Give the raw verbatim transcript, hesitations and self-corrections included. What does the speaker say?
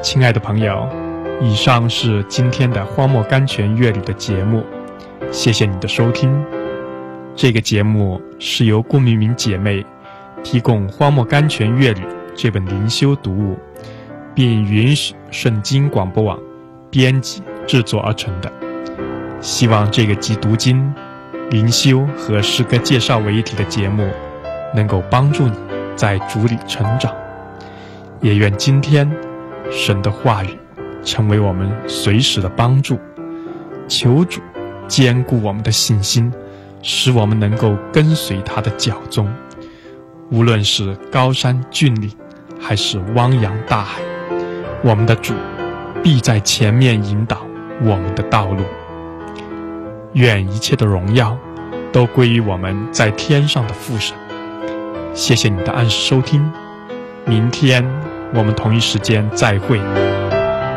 亲爱的朋友，以上是今天的荒漠甘泉乐旅的节目，谢谢你的收听。这个节目是由顾明明姐妹提供荒漠甘泉乐旅这本灵修读物，并允许圣经广播网编辑制作而成的。希望这个集读经、灵修和诗歌介绍为一体的节目能够帮助你在主里成长。也愿今天神的话语成为我们随时的帮助，求主坚固我们的信心，使我们能够跟随他的脚踪，无论是高山峻岭还是汪洋大海，我们的主必在前面引导我们的道路。愿一切的荣耀都归于我们在天上的父神。谢谢你的按时收听，明天我们同一时间再会。